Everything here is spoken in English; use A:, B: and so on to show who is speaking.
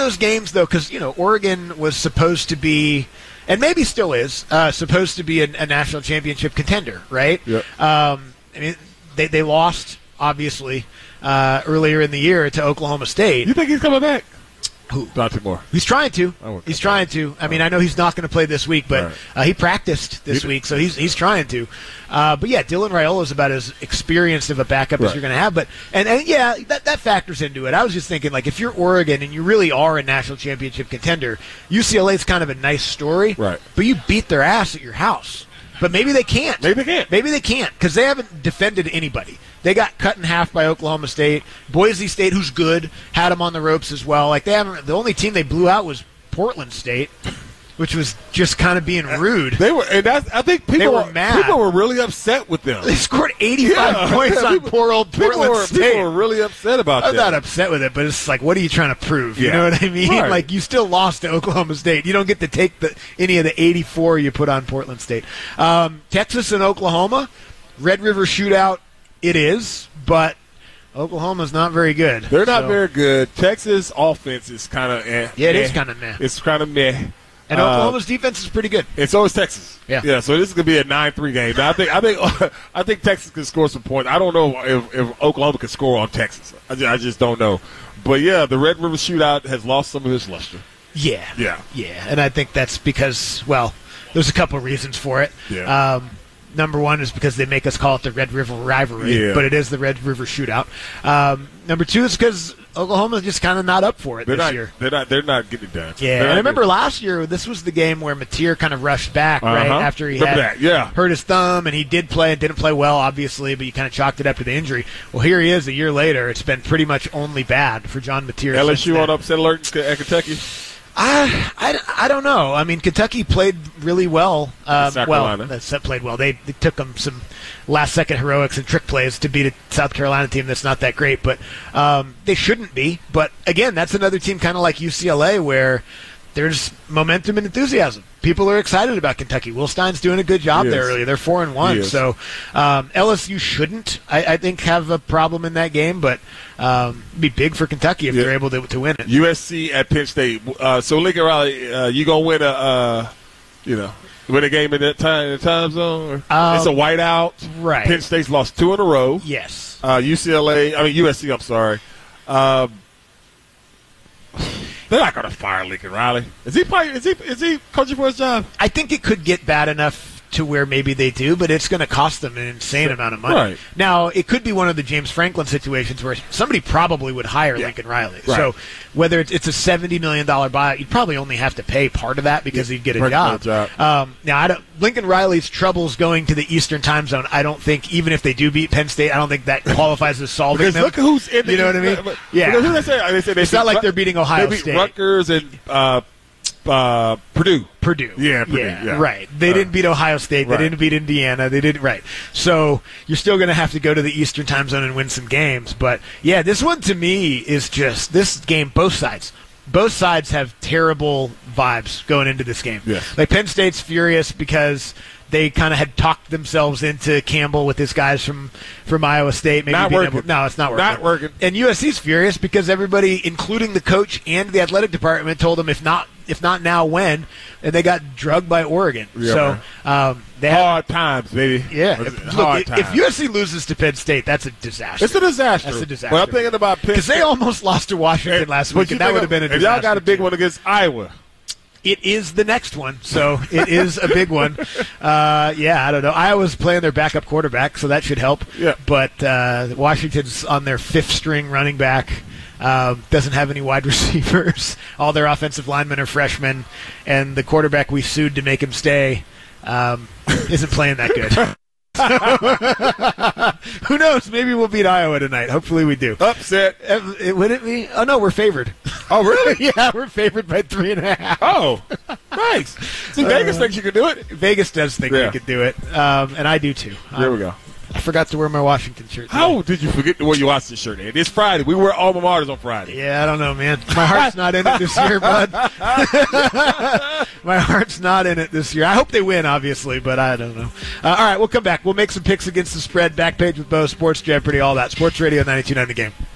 A: those games, though, because, Oregon was supposed to be, and maybe still is, supposed to be a national championship contender, right?
B: Yep.
A: They lost, obviously, earlier in the year to Oklahoma State.
B: You think he's coming back?
A: Who?
B: Dante Moore.
A: He's trying to. He's trying to. I know he's not going to play this week, but he practiced this week, so he's trying to. But yeah, Dylan Raiola is about as experienced of a backup as you're going to have. But and yeah, that factors into it. I was just thinking, like, if you're Oregon and you really are a national championship contender, UCLA's kind of a nice story.
B: Right.
A: But you beat their ass at your house. But maybe they can't.
B: Maybe they can't
A: because they haven't defended anybody. They got cut in half by Oklahoma State. Boise State, who's good, had them on the ropes as well. Like they haven't. The only team they blew out was Portland State, which was just kind of being rude.
B: They were, and I think people
A: were mad.
B: People were really upset with them.
A: They scored 85 points on poor old Portland State.
B: People were really upset about that.
A: I'm not upset with it, but it's like, what are you trying to prove? You know what I mean?
B: Right.
A: Like, you still lost to Oklahoma State. You don't get to take any of the 84 you put on Portland State. Texas and Oklahoma, Red River shootout, it is, but Oklahoma's not very good.
B: They're not very good. Texas offense is kind of
A: Yeah, it is kind of meh.
B: It's kind of meh.
A: And Oklahoma's defense is pretty good.
B: And so is Texas.
A: Yeah.
B: So this is gonna be a 9-3 game. Now, I think Texas can score some points. I don't know if Oklahoma can score on Texas. I just don't know. But yeah, the Red River shootout has lost some of its luster.
A: Yeah.
B: Yeah.
A: And I think that's because, well, there's a couple of reasons for it.
B: Yeah.
A: Number one is because they make us call it the Red River rivalry, but it is the Red River shootout. Number two is because Oklahoma's just kind of not up for it this year.
B: They're not getting it done.
A: Yeah, and I remember last year, this was the game where Mateer kind of rushed back, right, after he hurt his thumb, and he did play and didn't play well, obviously, but you kind of chalked it up to the injury. Well, here he is a year later. It's been pretty much only bad for John Mateer.
B: LSU on upset alert at Kentucky?
A: I don't know. I mean, Kentucky played really well. Played well. They took them some last-second heroics and trick plays to beat a South Carolina team that's not that great, but they shouldn't be. But, again, that's another team kind of like UCLA where there's momentum and enthusiasm. People are excited about Kentucky. Will Stein's doing a good job there earlier. They're 4-1. So LSU shouldn't, I think, have a problem in that game, but it'd be big for Kentucky if they're able to win it.
B: USC at Penn State. So Lincoln Riley, you gonna win win a game in the time zone? It's a whiteout.
A: Right.
B: Penn State's lost 2 in a row.
A: Yes.
B: USC. I'm sorry. They're not going to fire Lincoln Riley. Is he coaching for his job?
A: I think it could get bad enough to where maybe they do, but it's going to cost them an insane amount of money.
B: Right.
A: Now, it could be one of the James Franklin situations where somebody probably would hire Lincoln Riley.
B: Right.
A: So whether it's a $70 million buyout, you'd probably only have to pay part of that because he'd get a job. Now, Lincoln Riley's troubles going to the Eastern time zone, I don't think, even if they do beat Penn State, I don't think that qualifies as solving them.
B: Look at who's in the,
A: you know what I mean?
B: Who they say?
A: It's not like they're beating Ohio
B: State.
A: State.
B: Rutgers and Purdue.
A: Yeah, Purdue. Yeah. Right. They didn't beat Ohio State. They didn't beat Indiana. They didn't. Right. So you're still going to have to go to the Eastern time zone and win some games. But, yeah, this one to me is just this game, both sides. Both sides have terrible vibes going into this game.
B: Yes.
A: Like Penn State's furious because they kind of had talked themselves into Campbell with his guys from Iowa State. Maybe
B: not working.
A: No, it's not working.
B: Not working.
A: And USC's furious because everybody, including the coach and the athletic department, told them if not now, when? And they got drugged by Oregon.
B: Yeah,
A: so they
B: hard times, baby.
A: Yeah. If USC loses to Penn State, that's a disaster.
B: It's a disaster.
A: That's a disaster.
B: Well, I'm thinking about Penn State.
A: Because they almost lost to Washington last week, and that would have been a disaster.
B: Y'all got a big one against Iowa.
A: It is the next one, so it is a big one. I don't know. Iowa's playing their backup quarterback, so that should help.
B: Yeah.
A: But Washington's on their fifth-string running back. Doesn't have any wide receivers. All their offensive linemen are freshmen, and the quarterback we sued to make him stay isn't playing that good. Who knows? Maybe we'll beat Iowa tonight. Hopefully we do.
B: Upset.
A: Would it be? Oh, no, we're favored.
B: Oh, really?
A: Yeah, we're favored by 3.5.
B: Oh, nice. See, Vegas thinks you can do it.
A: Vegas does think we could do it, and I do too.
B: There we go.
A: I forgot to wear my Washington shirt today.
B: How did you forget to wear your Washington shirt? It's Friday. We wear alma maters on Friday.
A: Yeah, I don't know, man. My heart's not in it this year, bud. My heart's not in it this year. I hope they win, obviously, but I don't know. All right, we'll come back. We'll make some picks against the spread. Back page with Bo, Sports Jeopardy, all that. Sports Radio 92.9 The Game.